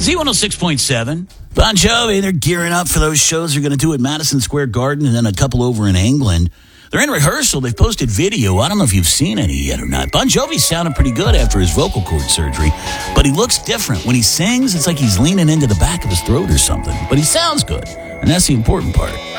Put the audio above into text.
Z106.7. Bon Jovi, they're gearing up for those shows they're going to do at Madison Square Garden and then a couple over in England. They're in rehearsal. They've posted video. I don't know if you've seen any yet or not. Bon Jovi's sounding pretty good after his vocal cord surgery, but he looks different. When he sings, it's like he's leaning into the back of his throat or something. But he sounds good, and that's the important part.